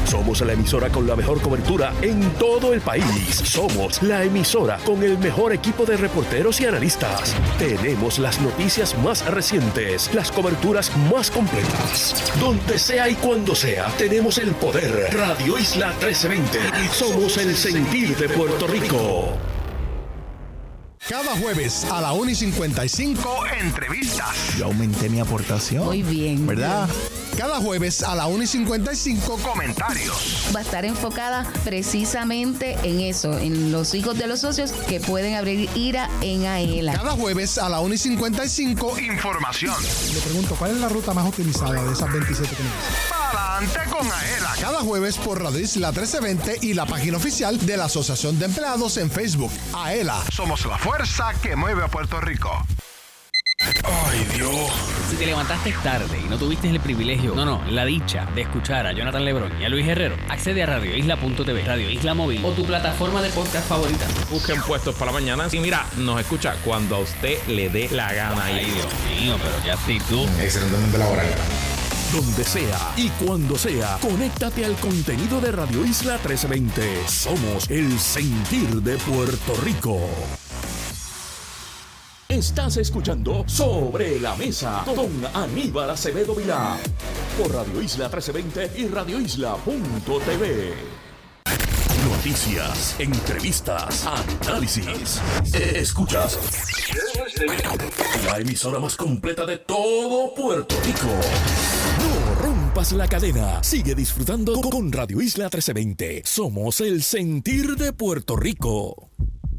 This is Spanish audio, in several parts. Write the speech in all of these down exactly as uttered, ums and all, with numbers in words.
Somos la emisora con la mejor cobertura en todo el país. Somos la emisora con el mejor equipo de reporteros y analistas. Tenemos las noticias más recientes, las coberturas más completas. Donde sea y cuando sea, tenemos el poder. Radio Isla trece veinte. Somos el sentir de Puerto Rico. Cada jueves a la una y cincuenta y cinco, entrevistas. Yo aumenté mi aportación. Muy bien. ¿Verdad? Cada jueves a la una y cincuenta y cinco, comentarios. Va a estar enfocada precisamente en eso, en los hijos de los socios que pueden abrir IRA en AELA. Cada jueves a la una y cincuenta y cinco, información. Le pregunto, ¿cuál es la ruta más utilizada de esas veintisiete que me dicen? Adelante con AELA. Cada jueves por Radio Isla trece veinte y la página oficial de la Asociación de Empleados en Facebook. AELA. Somos la fuerza que mueve a Puerto Rico. Ay, Dios. Si te levantaste tarde y no tuviste el privilegio, no, no, la dicha de escuchar a Jonathan Lebrón y a Luis Herrero, accede a radio isla punto t v, Radio Isla Móvil o tu plataforma de podcast favorita. Busquen Puestos para la Mañana y mira, nos escucha cuando a usted le dé la gana. Ay, Dios mío, pero qué actitud. Excelentemente laboral. Donde sea y cuando sea, conéctate al contenido de Radio Isla trece veinte. Somos el sentir de Puerto Rico. Estás escuchando Sobre la Mesa con Aníbal Acevedo Vilá por Radio Isla trece veinte y radio isla punto t v. Noticias, entrevistas, análisis. Escuchas la emisora más completa de todo Puerto Rico. No rompas la cadena. Sigue disfrutando con Radio Isla trece veinte. Somos el sentir de Puerto Rico.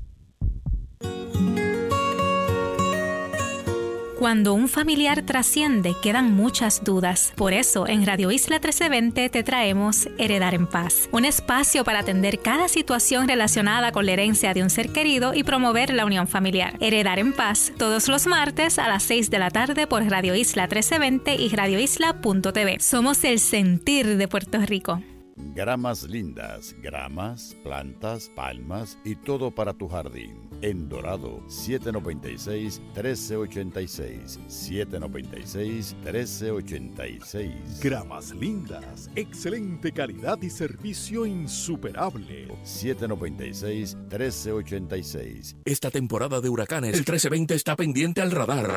Cuando un familiar trasciende, quedan muchas dudas. Por eso, en Radio Isla trece veinte te traemos Heredar en Paz, un espacio para atender cada situación relacionada con la herencia de un ser querido y promover la unión familiar. Heredar en Paz, todos los martes a las seis de la tarde por Radio Isla trece veinte y radio isla punto t v. Somos el sentir de Puerto Rico. Gramas lindas, gramas, plantas, palmas y todo para tu jardín. En Dorado, siete noventa y seis, trece ochenta y seis. siete noventa y seis, trece ochenta y seis. Gramas lindas, excelente calidad y servicio insuperable. siete noventa y seis, trece ochenta y seis. Esta temporada de huracanes, el trece veinte está pendiente al radar.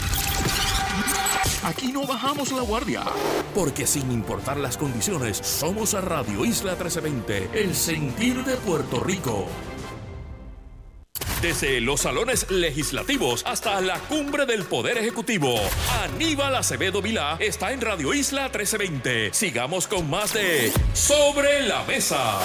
Aquí no bajamos la guardia, porque sin importar las condiciones, somos a Radio Isla trece veinte, el sentir de Puerto Rico. Desde los salones legislativos hasta la cumbre del Poder Ejecutivo, Aníbal Acevedo Vilá está en Radio Isla trece veinte. Sigamos con más de Sobre la Mesa.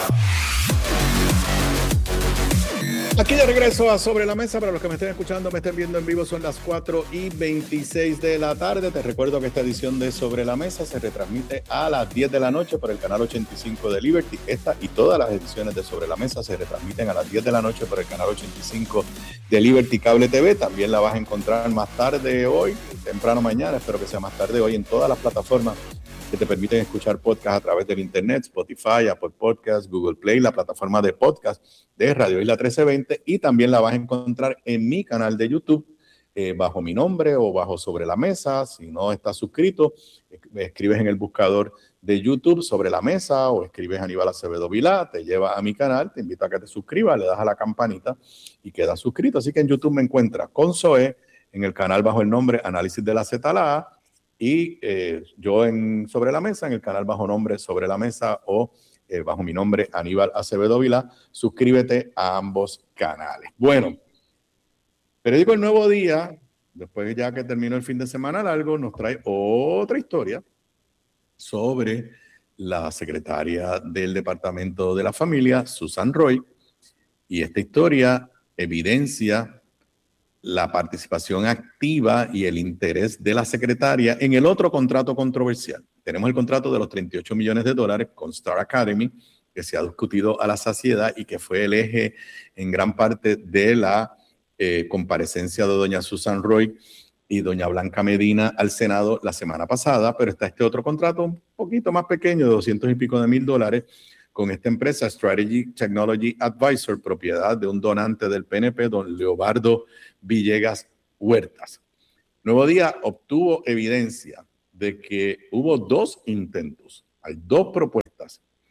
Aquí de regreso a Sobre la Mesa. Para los que me estén escuchando, me estén viendo en vivo, son las cuatro y veintiséis de la tarde. Te recuerdo que esta edición de Sobre la Mesa se retransmite a las diez de la noche por el canal ochenta y cinco de Liberty. Esta y todas las ediciones de Sobre la Mesa se retransmiten a las diez de la noche por el canal ochenta y cinco de Liberty Cable T V. También la vas a encontrar más tarde hoy, temprano mañana, espero que sea más tarde hoy, en todas las plataformas que te permiten escuchar podcast a través del internet, Spotify, Apple Podcasts, Google Play, la plataforma de podcast de Radio Isla trece veinte, y también la vas a encontrar en mi canal de YouTube, eh, bajo mi nombre o bajo Sobre la Mesa. Si no estás suscrito, escribes en el buscador de YouTube Sobre la Mesa o escribes Aníbal Acevedo Vilá, te lleva a mi canal, te invito a que te suscribas, le das a la campanita y quedas suscrito. Así que en YouTube me encuentras con Zoe, en el canal bajo el nombre Análisis de la Z a la A, y eh, yo en Sobre la Mesa, en el canal bajo nombre Sobre la Mesa o eh, bajo mi nombre Aníbal Acevedo Vilá. Suscríbete a ambos canales. Bueno, periódico El Nuevo Día, después ya que terminó el fin de semana largo, nos trae otra historia sobre la secretaria del Departamento de la Familia, Susan Roy, y esta historia evidencia la participación activa y el interés de la secretaria en el otro contrato controversial. Tenemos el contrato de los treinta y ocho millones de dólares con Star Academy, que se ha discutido a la saciedad y que fue el eje en gran parte de la eh, comparecencia de doña Susan Roy y doña Blanca Medina al Senado la semana pasada, pero está este otro contrato un poquito más pequeño, de doscientos y pico de mil dólares, con esta empresa Strategy Technology Advisor, propiedad de un donante del P N P, don Leobardo Villegas Huertas. Nuevo Día obtuvo evidencia de que hubo dos intentos, hay dos propuestas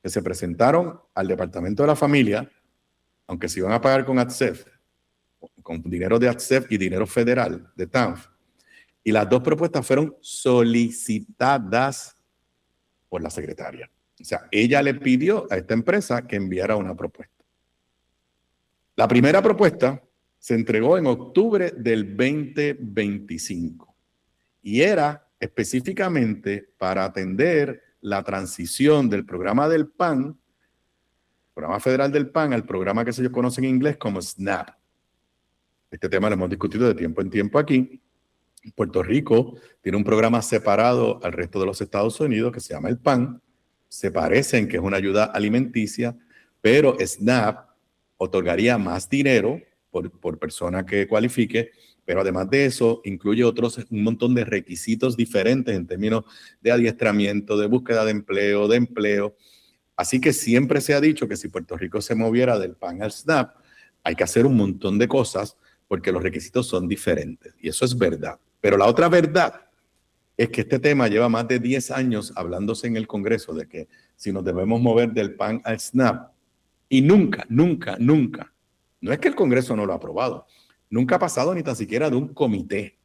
que se presentaron al Departamento de la Familia, aunque se iban a pagar con A T S E F, con dinero de A T S E F y dinero federal de T A N F, y las dos propuestas fueron solicitadas por la secretaria. O sea, ella le pidió a esta empresa que enviara una propuesta. La primera propuesta se entregó en octubre del veinte veinticinco y era específicamente para atender la transición del programa del P A N, programa federal del P A N, al programa que se conoce en inglés como SNAP. Este tema lo hemos discutido de tiempo en tiempo aquí. Puerto Rico tiene un programa separado al resto de los Estados Unidos que se llama el P A N. Se parece en que es una ayuda alimenticia, pero SNAP otorgaría más dinero por, por persona que cualifique, pero además de eso incluye otros, un montón de requisitos diferentes en términos de adiestramiento, de búsqueda de empleo, de empleo. Así que siempre se ha dicho que si Puerto Rico se moviera del P A N al SNAP, hay que hacer un montón de cosas porque los requisitos son diferentes. Y eso es verdad. Pero la otra verdad es que este tema lleva más de diez años hablándose en el Congreso de que si nos debemos mover del P A N al SNAP, y nunca, nunca, nunca, no es que el Congreso no lo ha aprobado, nunca ha pasado ni tan siquiera de un comité.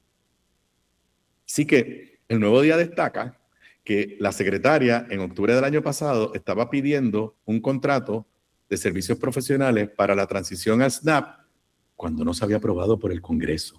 Así que el Nuevo Día destaca que la secretaria en octubre del año pasado estaba pidiendo un contrato de servicios profesionales para la transición al SNAP cuando no se había aprobado por el Congreso.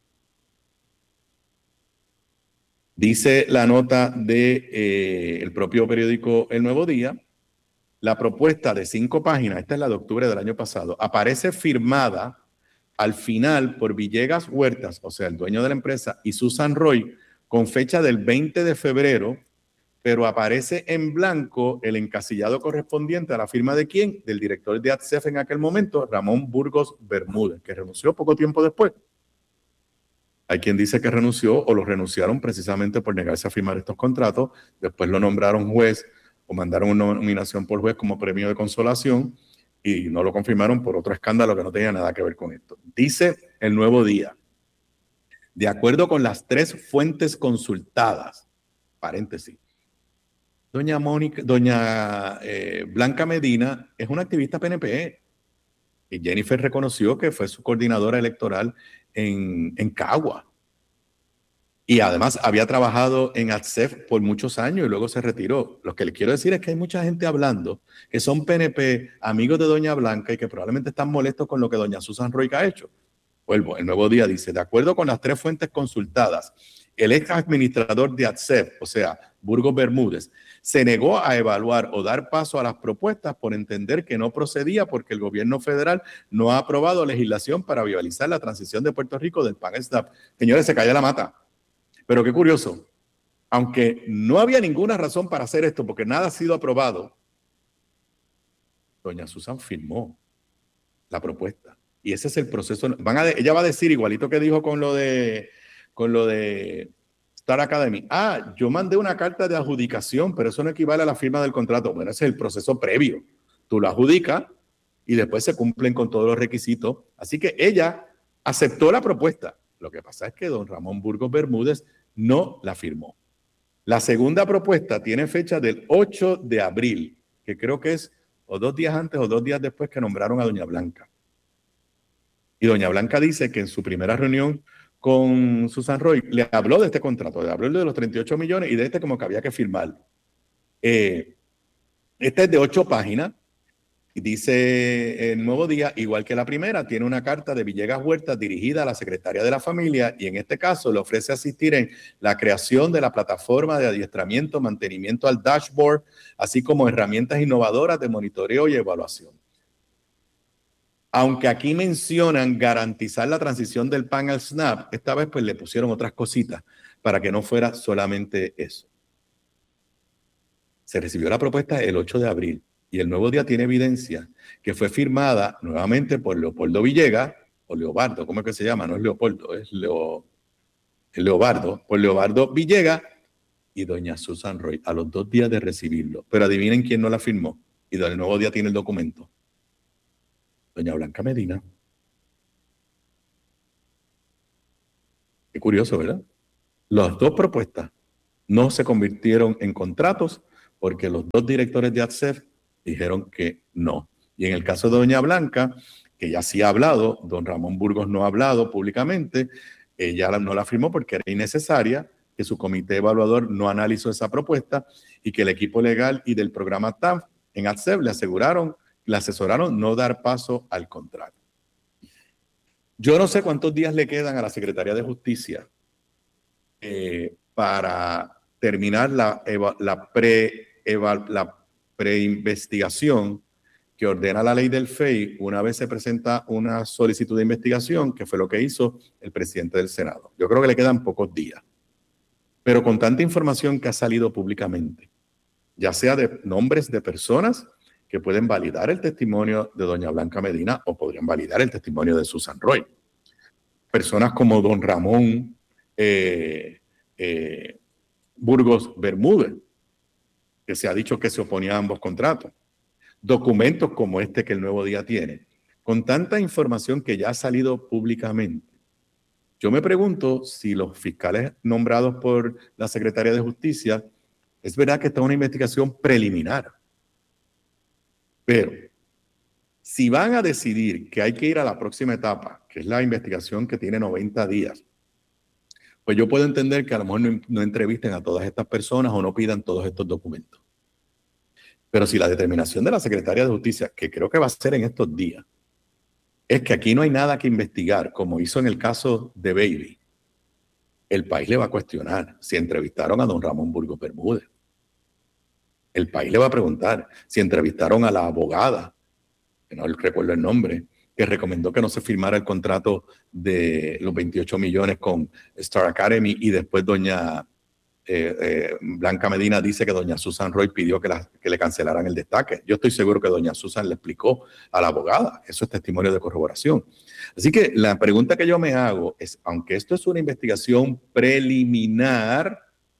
Dice la nota del de, eh, el propio periódico El Nuevo Día, la propuesta de cinco páginas, esta es la de octubre del año pasado, aparece firmada al final por Villegas Huertas, o sea, el dueño de la empresa, y Susan Roy, con fecha del veinte de febrero, pero aparece en blanco el encasillado correspondiente a la firma de quién, del director de A T S E F en aquel momento, Ramón Burgos Bermúdez, que renunció poco tiempo después. Hay quien dice que renunció o lo renunciaron precisamente por negarse a firmar estos contratos. Después lo nombraron juez o mandaron una nominación por juez como premio de consolación y no lo confirmaron por otro escándalo que no tenía nada que ver con esto. Dice El Nuevo Día, de acuerdo con las tres fuentes consultadas, paréntesis, doña Mónica, doña eh, Blanca Medina es una activista P N P y Jennifer reconoció que fue su coordinadora electoral en, en Cagua. Y además había trabajado en A T S E F por muchos años y luego se retiró. Lo que le quiero decir es que hay mucha gente hablando que son P N P, amigos de doña Blanca y que probablemente están molestos con lo que doña Susan Roy ha hecho. Vuelvo, El Nuevo Día dice, de acuerdo con las tres fuentes consultadas, el ex administrador de A T S E F, o sea, Burgos Bermúdez, se negó a evaluar o dar paso a las propuestas por entender que no procedía porque el gobierno federal no ha aprobado legislación para viabilizar la transición de Puerto Rico del P A N al SNAP. Señores, se calla la mata. Pero qué curioso, aunque no había ninguna razón para hacer esto porque nada ha sido aprobado, doña Susan firmó la propuesta. Y ese es el proceso. Van a, ella va a decir, igualito que dijo con lo de, con lo de Star Academy, ah, yo mandé una carta de adjudicación, pero eso no equivale a la firma del contrato. Bueno, ese es el proceso previo. Tú lo adjudicas y después se cumplen con todos los requisitos. Así que ella aceptó la propuesta. Lo que pasa es que don Ramón Burgos Bermúdez no la firmó. La segunda propuesta tiene fecha del ocho de abril, que creo que es o dos días antes o dos días después que nombraron a doña Blanca. Y doña Blanca dice que en su primera reunión con Susan Roy le habló de este contrato, le habló de los treinta y ocho millones y de este como que había que firmarlo. Eh, este es de ocho páginas. Y dice El Nuevo Día, igual que la primera, tiene una carta de Villegas Huertas dirigida a la secretaria de la Familia y en este caso le ofrece asistir en la creación de la plataforma de adiestramiento, mantenimiento al dashboard, así como herramientas innovadoras de monitoreo y evaluación. Aunque aquí mencionan garantizar la transición del P A N al SNAP, esta vez pues le pusieron otras cositas para que no fuera solamente eso. Se recibió la propuesta el ocho de abril. Y El Nuevo Día tiene evidencia que fue firmada nuevamente por Leopoldo Villegas, o Leobardo, ¿cómo es que se llama? No es Leopoldo, es, Leo, es Leobardo, por Leobardo Villegas y doña Susan Roy, a los dos días de recibirlo. Pero adivinen quién no la firmó. Y El Nuevo Día tiene el documento. Doña Blanca Medina. Qué curioso, ¿verdad? Las dos propuestas no se convirtieron en contratos porque los dos directores de A T S E F dijeron que no. Y en el caso de doña Blanca, que ya sí ha hablado, don Ramón Burgos no ha hablado públicamente, ella no la firmó porque era innecesaria, que su comité evaluador no analizó esa propuesta y que el equipo legal y del programa T A F en A T S E F le aseguraron, le asesoraron no dar paso al contrato. Yo no sé cuántos días le quedan a la Secretaría de Justicia eh, para terminar la, la, pre, la preinvestigación que ordena la ley del F E I una vez se presenta una solicitud de investigación, que fue lo que hizo el presidente del Senado. Yo creo que le quedan pocos días. Pero con tanta información que ha salido públicamente, ya sea de nombres de personas que pueden validar el testimonio de doña Blanca Medina o podrían validar el testimonio de Susan Roy. Personas como don Ramón eh, eh, Burgos Bermúdez, que se ha dicho que se oponía a ambos contratos. Documentos como este que el Nuevo Día tiene. Con tanta información que ya ha salido públicamente, yo me pregunto si los fiscales nombrados por la Secretaría de Justicia, es verdad que está una investigación preliminar. Pero si van a decidir que hay que ir a la próxima etapa, que es la investigación que tiene noventa días, pues yo puedo entender que a lo mejor no, no entrevisten a todas estas personas o no pidan todos estos documentos. Pero si la determinación de la Secretaría de Justicia, que creo que va a ser en estos días, es que aquí no hay nada que investigar, como hizo en el caso de Bailey, el país le va a cuestionar si entrevistaron a don Ramón Burgos Bermúdez. El país le va a preguntar si entrevistaron a la abogada, que no recuerdo el nombre, que recomendó que no se firmara el contrato de los veintiocho millones con Star Academy y después doña eh, eh, Blanca Medina dice que doña Susan Roy pidió que, la, que le cancelaran el destaque. Yo estoy seguro que doña Susan le explicó a la abogada. Eso es testimonio de corroboración. Así que la pregunta que yo me hago es, aunque esto es una investigación preliminar,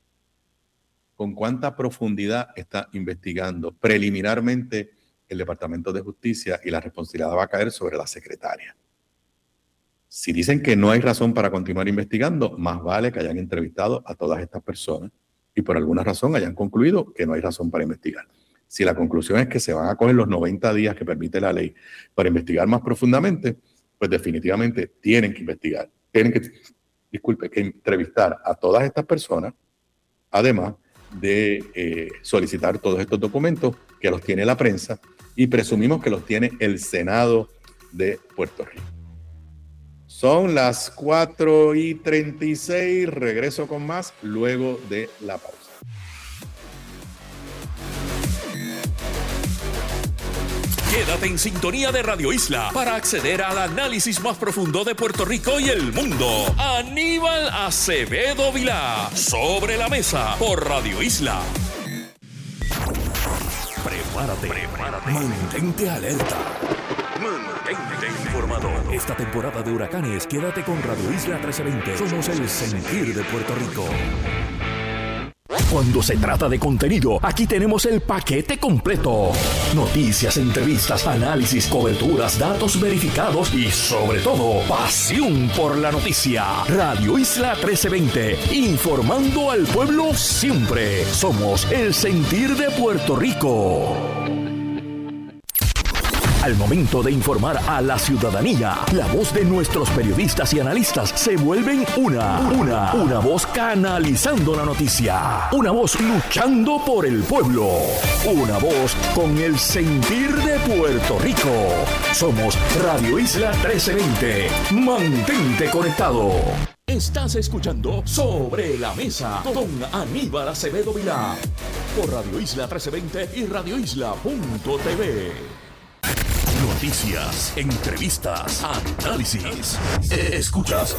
¿con cuánta profundidad está investigando preliminarmente el Departamento de Justicia? Y la responsabilidad va a caer sobre la secretaria. Si dicen que no hay razón para continuar investigando, más vale que hayan entrevistado a todas estas personas y por alguna razón hayan concluido que no hay razón para investigar. Si la conclusión es que se van a coger los noventa días que permite la ley para investigar más profundamente, pues definitivamente tienen que investigar. Tienen que, disculpe, que entrevistar a todas estas personas, además de eh, solicitar todos estos documentos que los tiene la prensa y presumimos que los tiene el Senado de Puerto Rico. Son las cuatro y treinta y seis, regreso con más luego de la pausa. Quédate en sintonía de Radio Isla para acceder al análisis más profundo de Puerto Rico y el mundo. Aníbal Acevedo Vilá, Sobre la Mesa, por Radio Isla. Prepárate, prepárate. Mantente alerta. Mantente informado. Esta temporada de huracanes, quédate con Radio Isla trece veinte. Somos el sentir de Puerto Rico. Cuando se trata de contenido, aquí tenemos el paquete completo. Noticias, entrevistas, análisis, coberturas, datos verificados y, sobre todo, pasión por la noticia. Radio Isla trece veinte, informando al pueblo siempre. Somos el sentir de Puerto Rico. Al momento de informar a la ciudadanía, la voz de nuestros periodistas y analistas se vuelven una, una, una voz canalizando la noticia, una voz luchando por el pueblo, una voz con el sentir de Puerto Rico. Somos Radio Isla trece veinte. Mantente conectado. Estás escuchando Sobre la Mesa con Aníbal Acevedo Vilá por Radio Isla trece veinte y radio isla punto t v. Noticias, entrevistas, análisis. Escuchas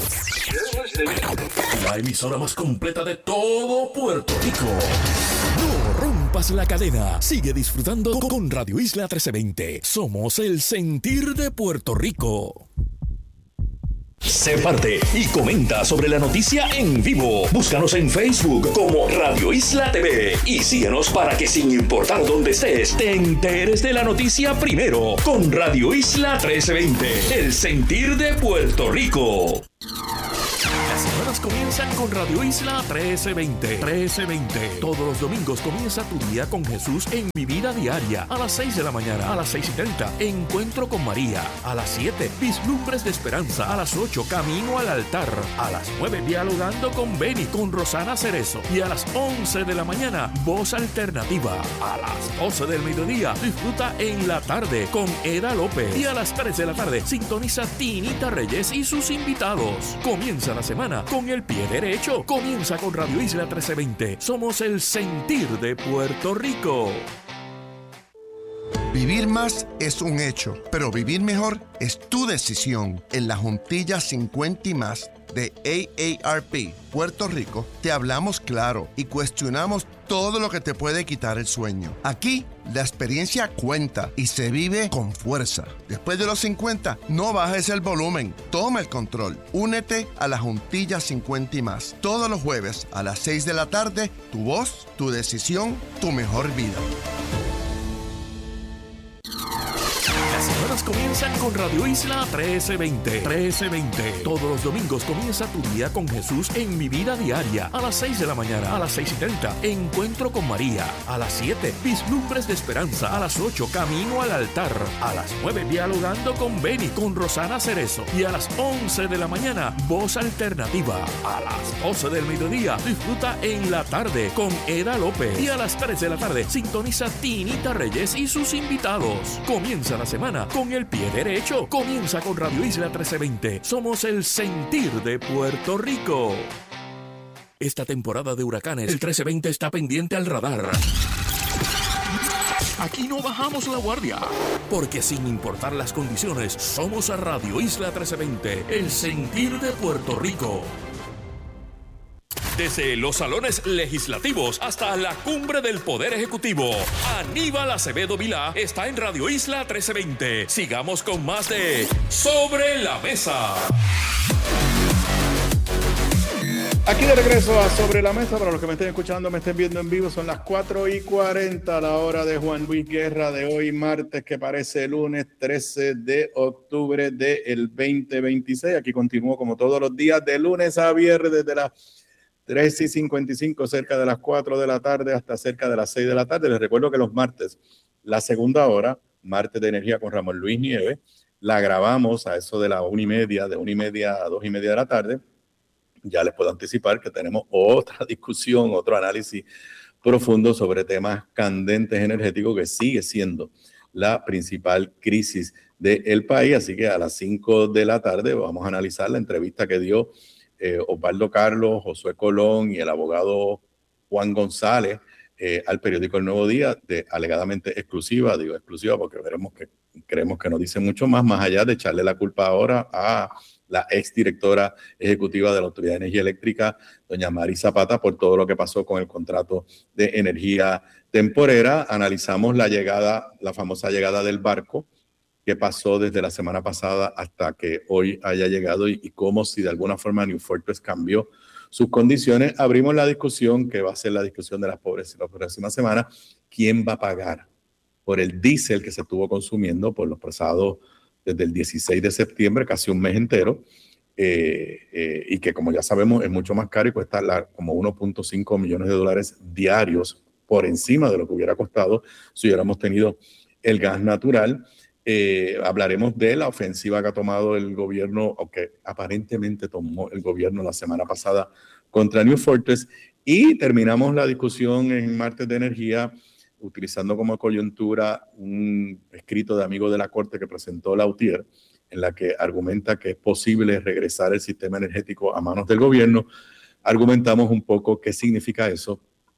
la emisora más completa de todo Puerto Rico. No rompas la cadena. Sigue disfrutando con Radio Isla trece veinte. Somos el sentir de Puerto Rico. Sé parte y comenta sobre la noticia en vivo. Búscanos en Facebook como Radio Isla T V y síguenos para que sin importar dónde estés, te enteres de la noticia primero con Radio Isla trece veinte, el sentir de Puerto Rico. Las semanas comienzan con Radio Isla trece veinte. trece veinte. Todos los domingos comienza tu día con Jesús en Mi Vida Diaria. A las seis de la mañana, a las seis y treinta, Encuentro con María. A las siete, Vislumbres de Esperanza. A las ocho, Camino al Altar. A las nueve, Dialogando con Beni, con Rosana Cerezo. Y a las once de la mañana, Voz Alternativa. A las doce del mediodía, disfruta En la Tarde con Eda López. Y a las tres de la tarde, sintoniza Tinita Reyes y sus invitados. Comienza la semana con el pie derecho. Comienza con Radio Isla trece veinte. Somos el sentir de Puerto Rico. Vivir más es un hecho, pero vivir mejor es tu decisión. En la Juntilla cincuenta y más de A A R P Puerto Rico, te hablamos claro y cuestionamos todo lo que te puede quitar el sueño. Aquí, la experiencia cuenta y se vive con fuerza. Después de los cincuenta, no bajes el volumen. Toma el control. Únete a la Juntilla cincuenta y más. Todos los jueves a las seis de la tarde, tu voz, tu decisión, tu mejor vida. Las semanas comienzan con Radio Isla trece veinte. trece veinte. Todos los domingos comienza tu día con Jesús en Mi Vida Diaria. A las seis de la mañana, a las seis y treinta, Encuentro con María. A las siete, Vislumbres de Esperanza. A las ocho, Camino al Altar. A las nueve, Dialogando con Beni, con Rosana Cerezo. Y a las once de la mañana, Voz Alternativa. A las doce del mediodía, disfruta En la Tarde con Eda López. Y a las tres de la tarde, sintoniza Tinita Reyes y sus invitados. Comienza la semana con el pie derecho. Comienza con Radio Isla trece veinte. Somos el sentir de Puerto Rico. Esta temporada de huracanes, el trece veinte está pendiente al radar. Aquí no bajamos la guardia, porque sin importar las condiciones, somos a Radio Isla trece veinte, el sentir de Puerto Rico. Desde los salones legislativos hasta la cumbre del Poder Ejecutivo, Aníbal Acevedo Vilá está en Radio Isla trece veinte. Sigamos con más de Sobre la Mesa. Aquí de regreso a Sobre la Mesa. Para los que me estén escuchando, me estén viendo en vivo, son las cuatro y cuarenta, la hora de Juan Luis Guerra de hoy, martes, que parece lunes trece de octubre del veinte veintiséis. Aquí continúo como todos los días, de lunes a viernes, desde las tres y cincuenta y cinco, cerca de las cuatro de la tarde hasta cerca de las seis de la tarde. Les recuerdo que los martes, la segunda hora, martes de energía con Ramón Luis Nieves, la grabamos a eso de la una y media, de una y media a dos y media de la tarde. Ya les puedo anticipar que tenemos otra discusión, otro análisis profundo sobre temas candentes energéticos, que sigue siendo la principal crisis del país. Así que a las cinco de la tarde vamos a analizar la entrevista que dio Eh, Osvaldo Carlos, Josué Colón y el abogado Juan González eh, al periódico El Nuevo Día, de alegadamente exclusiva. Digo exclusiva porque veremos que creemos que nos dice mucho más, más allá de echarle la culpa ahora a la exdirectora ejecutiva de la Autoridad de Energía Eléctrica, doña Mari Zapata, por todo lo que pasó con el contrato de energía temporera. Analizamos la llegada, la famosa llegada del barco, que pasó desde la semana pasada hasta que hoy haya llegado y, y cómo, si de alguna forma New Fortress cambió sus condiciones. Abrimos la discusión, que va a ser la discusión de las pobres la próxima semana. ¿Quién va a pagar por el diésel que se estuvo consumiendo por los pasados, desde el dieciséis de septiembre, casi un mes entero, eh, eh, y que, como ya sabemos, es mucho más caro y cuesta la, como uno punto cinco millones de dólares diarios, por encima de lo que hubiera costado si hubiéramos tenido el gas natural? Eh, hablaremos de la ofensiva que ha tomado el gobierno, o que aparentemente tomó el gobierno la semana pasada contra New Fortress, y terminamos la discusión en Martes de Energía utilizando como coyuntura un escrito de amigo de la Corte que presentó Lautier, en la que argumenta que es posible regresar el sistema energético a manos del gobierno. Argumentamos un poco qué significa eso,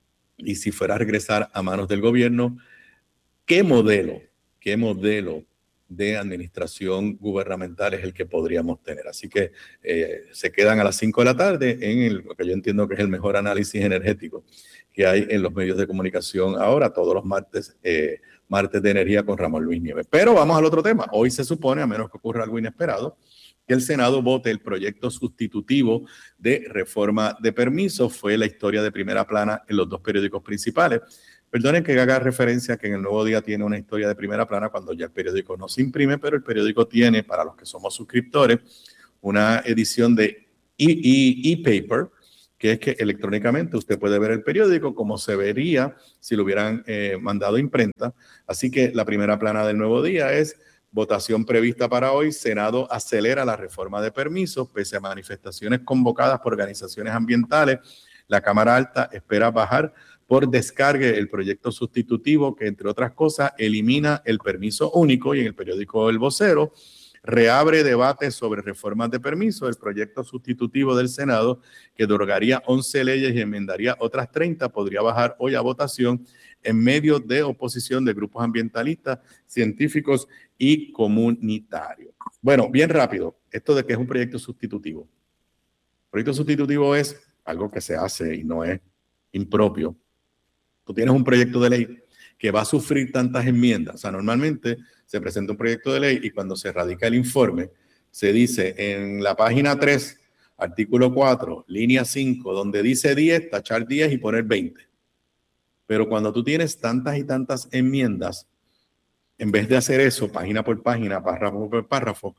y si fuera a regresar a manos del gobierno, qué modelo, qué modelo de administración gubernamental es el que podríamos tener. Así que eh, se quedan a las cinco de la tarde en el, lo que yo entiendo que es el mejor análisis energético que hay en los medios de comunicación ahora, todos los martes, eh, martes de energía con Ramón Luis Nieves. Pero vamos al otro tema. Hoy se supone, a menos que ocurra algo inesperado, que el Senado vote el proyecto sustitutivo de reforma de permisos. Fue la historia de primera plana en los dos periódicos principales. Perdonen que haga referencia que en el Nuevo Día tiene una historia de primera plana cuando ya el periódico no se imprime, pero el periódico tiene, para los que somos suscriptores, una edición de y e-paper, que es que electrónicamente usted puede ver el periódico como se vería si lo hubieran eh, mandado a imprenta. Así que la primera plana del Nuevo Día es: votación prevista para hoy, Senado acelera la reforma de permisos, pese a manifestaciones convocadas por organizaciones ambientales. La Cámara Alta espera bajar por descargue el proyecto sustitutivo que, entre otras cosas, elimina el permiso único. Y en el periódico El Vocero reabre debate sobre reformas de permiso. El proyecto sustitutivo del Senado, que derogaría once leyes y enmendaría otras treinta, podría bajar hoy a votación en medio de oposición de grupos ambientalistas, científicos y comunitarios. Bueno, bien rápido, esto de que es un proyecto sustitutivo. El proyecto sustitutivo es algo que se hace y no es impropio. Tú tienes un proyecto de ley que va a sufrir tantas enmiendas. O sea, normalmente se presenta un proyecto de ley y cuando se radica el informe, se dice en la página tres, artículo cuatro, línea cinco, donde dice diez, tachar diez y poner veinte. Pero cuando tú tienes tantas y tantas enmiendas, en vez de hacer eso, página por página, párrafo por párrafo,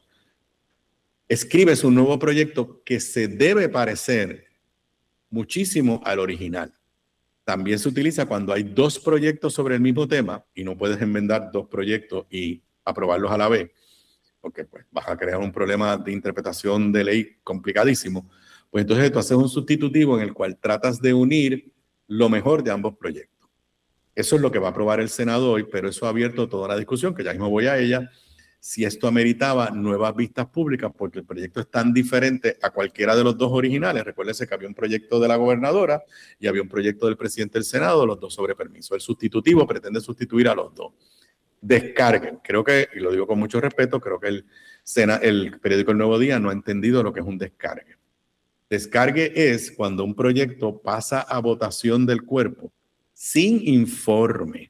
escribes un nuevo proyecto que se debe parecer muchísimo al original. También se utiliza cuando hay dos proyectos sobre el mismo tema y no puedes enmendar dos proyectos y aprobarlos a la vez, porque pues, vas a crear un problema de interpretación de ley complicadísimo. Pues entonces tú haces un sustitutivo en el cual tratas de unir lo mejor de ambos proyectos. Eso es lo que va a aprobar el Senado hoy, pero eso ha abierto toda la discusión, que ya mismo voy a ella, si esto ameritaba nuevas vistas públicas, porque el proyecto es tan diferente a cualquiera de los dos originales. Recuérdense que había un proyecto de la gobernadora y había un proyecto del presidente del Senado, los dos sobre permiso. El sustitutivo pretende sustituir a los dos. Descarguen. Creo que, y lo digo con mucho respeto, creo que el, Sena, el periódico El Nuevo Día no ha entendido lo que es un descargue. Descargue es cuando un proyecto pasa a votación del cuerpo sin informe.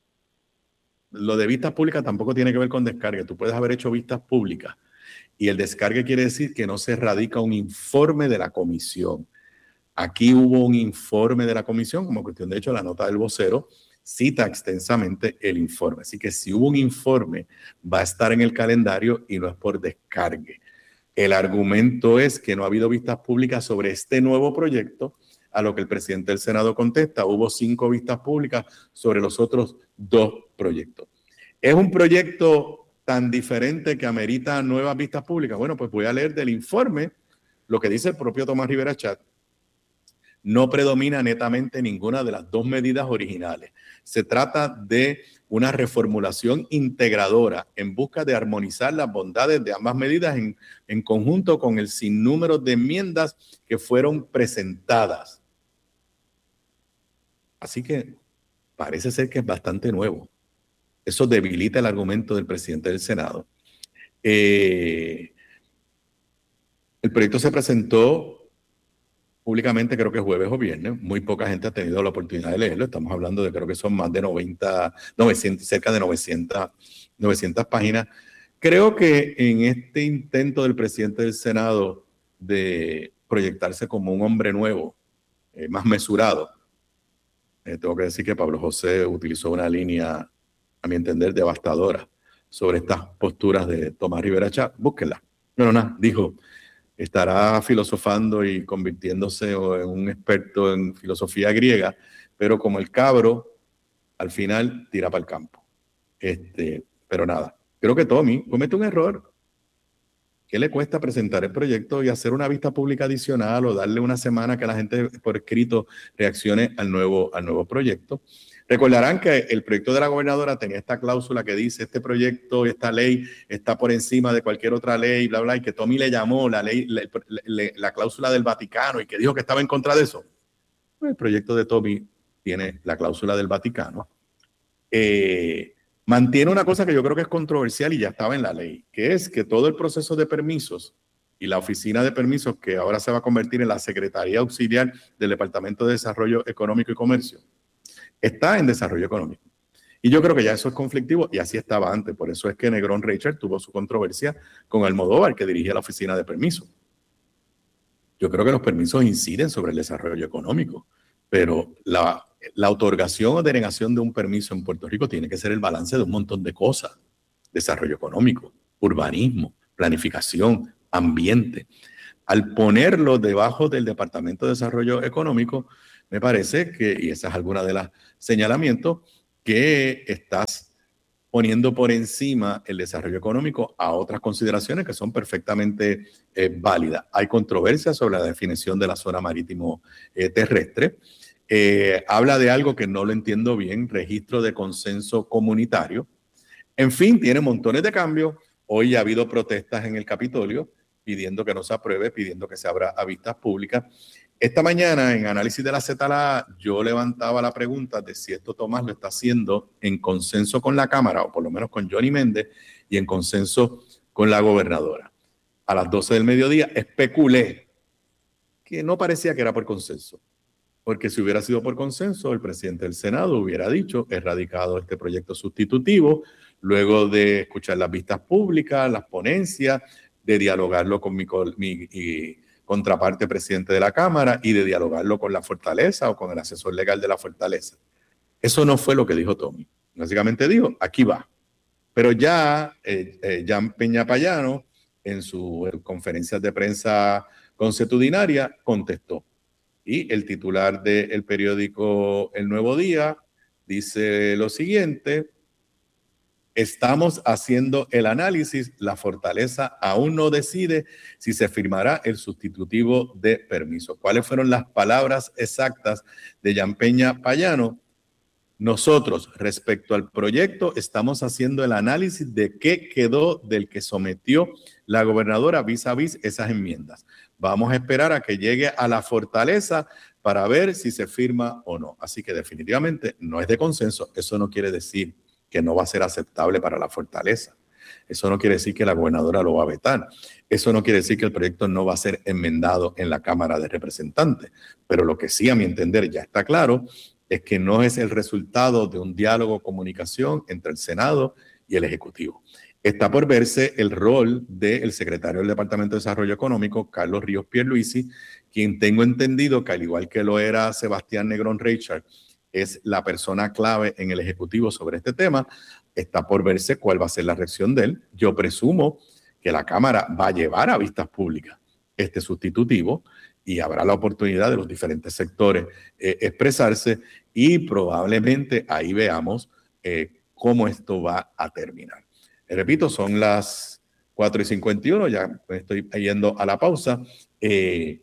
Lo de vistas públicas tampoco tiene que ver con descargue. Tú puedes haber hecho vistas públicas y el descargue quiere decir que no se radica un informe de la comisión. Aquí hubo un informe de la comisión, como cuestión de hecho la nota del vocero cita extensamente el informe. Así que si hubo un informe, va a estar en el calendario y no es por descargue. El argumento es que no ha habido vistas públicas sobre este nuevo proyecto, a lo que el presidente del Senado contesta: hubo cinco vistas públicas sobre los otros dos proyectos. ¿Es un proyecto tan diferente que amerita nuevas vistas públicas? Bueno, pues voy a leer del informe lo que dice el propio Tomás Rivera Chat. No predomina netamente ninguna de las dos medidas originales. Se trata de una reformulación integradora en busca de armonizar las bondades de ambas medidas en, en conjunto con el sinnúmero de enmiendas que fueron presentadas. Así que parece ser que es bastante nuevo. Eso debilita el argumento del presidente del Senado. Eh, el proyecto se presentó públicamente, creo que jueves o viernes. Muy poca gente ha tenido la oportunidad de leerlo. Estamos hablando de, creo que son más de noventa, novecientos, cerca de novecientas, novecientas páginas. Creo que en este intento del presidente del Senado de proyectarse como un hombre nuevo, eh, más mesurado, Eh, tengo que decir que Pablo José utilizó una línea, a mi entender, devastadora sobre estas posturas de Tomás Rivera Chat. Búsquenla. No, no, nada. Dijo, estará filosofando y convirtiéndose en un experto en filosofía griega, pero como el cabro, al final tira para el campo. Este, pero nada. Creo que Tommy comete un error. ¿Qué le cuesta presentar el proyecto y hacer una vista pública adicional o darle una semana que la gente por escrito reaccione al nuevo, al nuevo proyecto? Recordarán que el proyecto de la gobernadora tenía esta cláusula que dice este proyecto, esta ley está por encima de cualquier otra ley, bla, bla, y que Tommy le llamó la ley, la, la, la cláusula del Vaticano y que dijo que estaba en contra de eso. Pues el proyecto de Tommy tiene la cláusula del Vaticano. Eh, Mantiene una cosa que yo creo que es controversial y ya estaba en la ley, que es que todo el proceso de permisos y la oficina de permisos, que ahora se va a convertir en la Secretaría Auxiliar del Departamento de Desarrollo Económico y Comercio, está en desarrollo económico. Y yo creo que ya eso es conflictivo y así estaba antes. Por eso es que Negrón Reichert tuvo su controversia con Almodóvar, que dirigía la oficina de permisos. Yo creo que los permisos inciden sobre el desarrollo económico, pero la... La otorgación o denegación de un permiso en Puerto Rico tiene que ser el balance de un montón de cosas. Desarrollo económico, urbanismo, planificación, ambiente. al ponerlo debajo del Departamento de Desarrollo Económico, me parece que, y esa es alguna de las señalamientos, que estás poniendo por encima el desarrollo económico a otras consideraciones que son perfectamente eh, válidas. Hay controversia sobre la definición de la zona marítimo eh, terrestre. Eh, habla de algo que no lo entiendo bien, registro de consenso comunitario. En fin, tiene montones de cambios. Hoy ha habido protestas en el Capitolio pidiendo que no se apruebe, pidiendo que se abra a vistas públicas. Esta mañana, en Análisis de la Z L A, yo levantaba la pregunta de si esto Tomás lo está haciendo en consenso con la Cámara, o por lo menos con Johnny Méndez, y en consenso con la gobernadora. A las doce del mediodía especulé que no parecía que era por consenso, porque si hubiera sido por consenso, el presidente del Senado hubiera dicho, he radicado este proyecto sustitutivo, luego de escuchar las vistas públicas, las ponencias, de dialogarlo con mi... mi y, contraparte presidente de la Cámara y de dialogarlo con la Fortaleza o con el asesor legal de la Fortaleza. Eso no fue lo que dijo Tommy. Básicamente dijo, aquí va. Pero ya eh, eh, Jan Peña Payano, en su eh, conferencia de prensa consuetudinaria, contestó. Y el titular del periódico El Nuevo Día dice lo siguiente: estamos haciendo el análisis, la Fortaleza aún no decide si se firmará el sustitutivo de permiso. ¿Cuáles fueron las palabras exactas de Jan Peña Payano? Nosotros, respecto al proyecto, estamos haciendo el análisis de qué quedó del que sometió la gobernadora vis a vis esas enmiendas. Vamos a esperar a que llegue a la Fortaleza para ver si se firma o no. Así que definitivamente no es de consenso. Eso no quiere decir que no va a ser aceptable para la Fortaleza. Eso no quiere decir que la gobernadora lo va a vetar. Eso no quiere decir que el proyecto no va a ser enmendado en la Cámara de Representantes. Pero lo que sí, a mi entender, ya está claro, es que no es el resultado de un diálogo, comunicación entre el Senado y el Ejecutivo. Está por verse el rol del secretario del Departamento de Desarrollo Económico, Carlos Ríos Pierluisi, quien tengo entendido que, al igual que lo era Sebastián Negrón Reichard, es la persona clave en el Ejecutivo sobre este tema. Está por verse cuál va a ser la reacción de él. Yo presumo que la Cámara va a llevar a vistas públicas este sustitutivo y habrá la oportunidad de los diferentes sectores eh, expresarse y probablemente ahí veamos eh, cómo esto va a terminar. Eh, repito, son las cuatro y cincuenta y uno, ya estoy yendo a la pausa. Eh,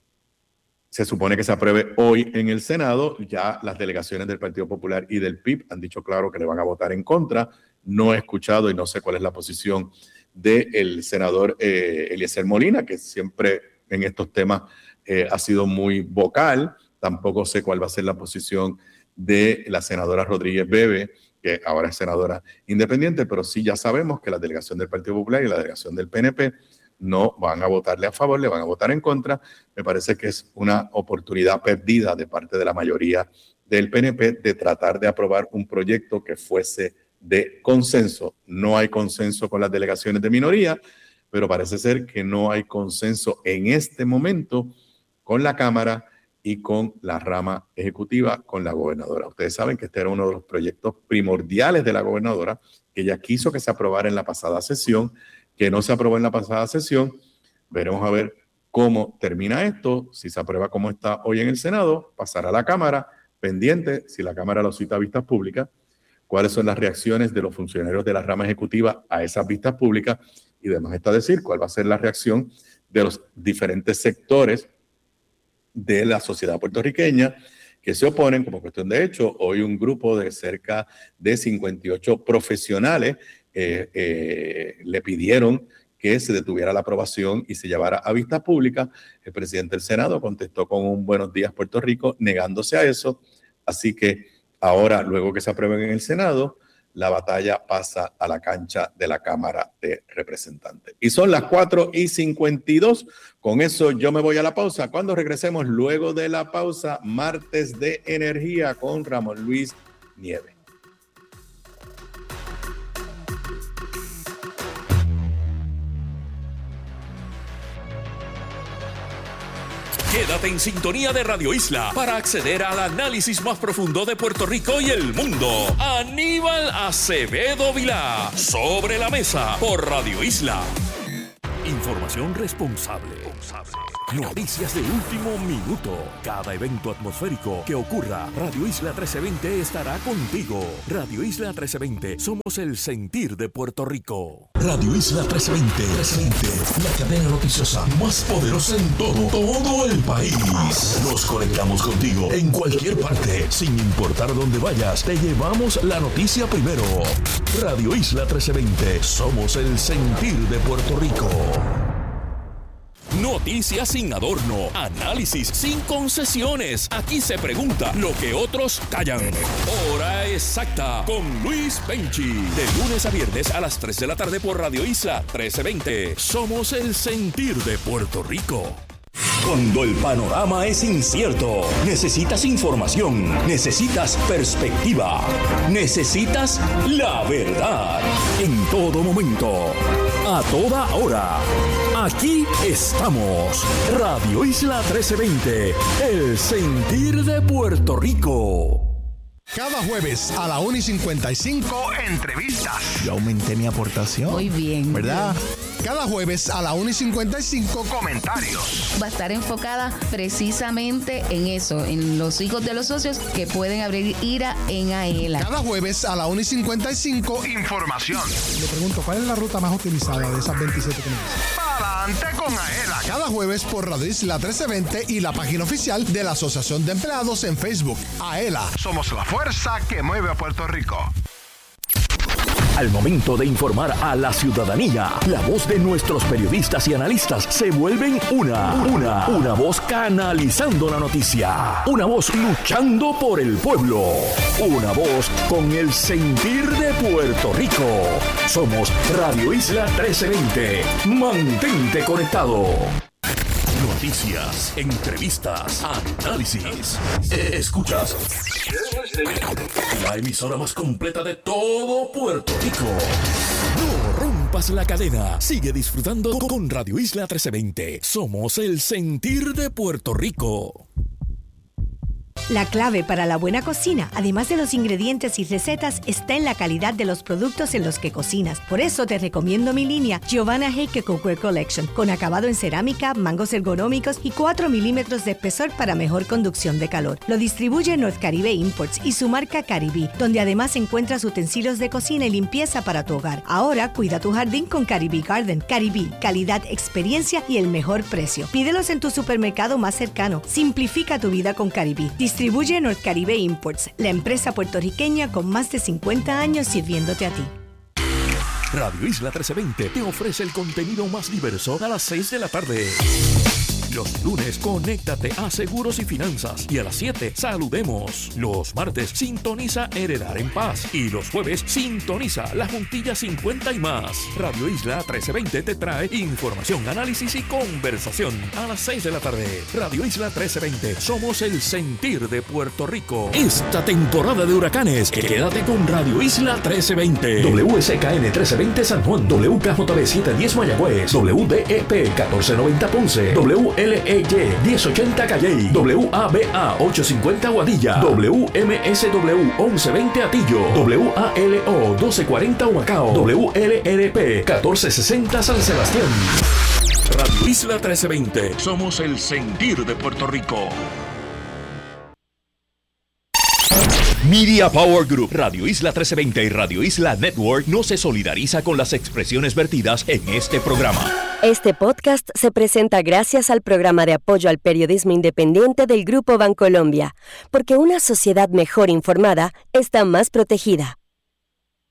Se supone que se apruebe hoy en el Senado. Ya las delegaciones del Partido Popular y del P I B han dicho claro que le van a votar en contra. No he escuchado y no sé cuál es la posición del senador eh, Eliezer Molina, que siempre en estos temas eh, ha sido muy vocal. Tampoco sé cuál va a ser la posición de la senadora Rodríguez Bebe, que ahora es senadora independiente, pero sí ya sabemos que la delegación del Partido Popular y la delegación del P N P no van a votarle a favor, le van a votar en contra. Me parece que es una oportunidad perdida de parte de la mayoría del P N P de tratar de aprobar un proyecto que fuese de consenso. No hay consenso con las delegaciones de minoría, pero parece ser que no hay consenso en este momento con la Cámara y con la rama ejecutiva, con la gobernadora. Ustedes saben que este era uno de los proyectos primordiales de la gobernadora, que ella quiso que se aprobara en la pasada sesión, que no se aprobó en la pasada sesión. Veremos a ver cómo termina esto. Si se aprueba como está hoy en el Senado, pasará a la Cámara, pendiente, si la Cámara lo cita a vistas públicas, cuáles son las reacciones de los funcionarios de la rama ejecutiva a esas vistas públicas, y además está decir cuál va a ser la reacción de los diferentes sectores de la sociedad puertorriqueña que se oponen. Como cuestión de hecho, hoy un grupo de cerca de cincuenta y ocho profesionales eh, eh, le pidieron que se detuviera la aprobación y se llevara a vista pública. El presidente del Senado contestó con un buenos días Puerto Rico, negándose a eso. Así que ahora, luego que se aprueben en el Senado, la batalla pasa a la cancha de la Cámara de Representantes. Y son las cuatro y cincuenta y dos. Con eso yo me voy a la pausa. Cuando regresemos luego de la pausa, martes de energía con Ramón Luis Nieves. Quédate en sintonía de Radio Isla para acceder al análisis más profundo de Puerto Rico y el mundo. Aníbal Acevedo Vilá, Sobre la Mesa, por Radio Isla. Información responsable. Noticias de último minuto. Cada evento atmosférico que ocurra, Radio Isla trece veinte estará contigo. Radio Isla trece veinte, somos el sentir de Puerto Rico. Radio Isla trece veinte, trece veinte, la cadena noticiosa más poderosa en todo, todo el país. Nos conectamos contigo en cualquier parte, sin importar dónde vayas, te llevamos la noticia primero. Radio Isla trece veinte, somos el sentir de Puerto Rico. Noticias sin adorno, análisis sin concesiones. Aquí se pregunta lo que otros callan. Hora exacta con Luis Penchi. De lunes a viernes a las tres de la tarde por Radio Isla trece veinte. Somos el sentir de Puerto Rico. Cuando el panorama es incierto, necesitas información, necesitas perspectiva, necesitas la verdad. En todo momento, a toda hora. Aquí estamos. Radio Isla trece veinte, el sentir de Puerto Rico. Cada jueves a la una y cincuenta y cinco, entrevistas. Yo aumenté mi aportación. Muy bien. ¿Verdad? Cada jueves a la una y cincuenta y cinco, comentarios. Va a estar enfocada precisamente en eso, en los hijos de los socios que pueden abrir ira en AELA. Cada jueves a la una y cincuenta y cinco, información. Le pregunto, ¿cuál es la ruta más utilizada de esas veintisiete que me dicen? Adelante con AELA. Cada jueves por Radio Isla trece veinte y la página oficial de la Asociación de Empleados en Facebook. AELA. Somos la fuerza que mueve a Puerto Rico. Al momento de informar a la ciudadanía, la voz de nuestros periodistas y analistas se vuelven una, una, una voz canalizando la noticia, una voz luchando por el pueblo, una voz con el sentir de Puerto Rico. Somos Radio Isla trece veinte. Mantente conectado. Noticias, entrevistas, análisis. Escuchas la emisora más completa de todo Puerto Rico. No rompas la cadena. Sigue disfrutando con Radio Isla trece veinte. Somos el sentir de Puerto Rico. La clave para la buena cocina, además de los ingredientes y recetas, está en la calidad de los productos en los que cocinas. Por eso te recomiendo mi línea Giovanna Heike Cookware Collection, con acabado en cerámica, mangos ergonómicos y cuatro milímetros de espesor para mejor conducción de calor. Lo distribuye North Caribe Imports y su marca Caribí, donde además encuentras utensilios de cocina y limpieza para tu hogar. Ahora cuida tu jardín con Caribí Garden. Caribí, calidad, experiencia y el mejor precio. Pídelos en tu supermercado más cercano. Simplifica tu vida con Caribí. Distribuye North Caribe Imports, la empresa puertorriqueña con más de cincuenta años sirviéndote a ti. Radio Isla trece veinte te ofrece el contenido más diverso a las seis de la tarde. Los lunes, conéctate a Seguros y Finanzas. Y a las siete, saludemos. Los martes, sintoniza Heredar en Paz. Y los jueves, sintoniza La Juntilla cincuenta y más. Radio Isla trece veinte te trae información, análisis y conversación. A las seis de la tarde, Radio Isla trece veinte. Somos el sentir de Puerto Rico. Esta temporada de huracanes, quédate con Radio Isla trece veinte. W S K N trece veinte San Juan. W K J B setecientos diez Mayagüez. W D E P catorce noventa Ponce. W L E Y diez ochenta Calley, W A B A ochocientos cincuenta Guadilla, W M S W once veinte Atillo, W A L O doce cuarenta Humacao, W L R P catorce sesenta San Sebastián. Radio Isla trece veinte. Somos el sentir de Puerto Rico. Media Power Group, Radio Isla trece veinte y Radio Isla Network no se solidariza con las expresiones vertidas en este programa. Este podcast se presenta gracias al programa de apoyo al periodismo independiente del Grupo Bancolombia, porque una sociedad mejor informada está más protegida.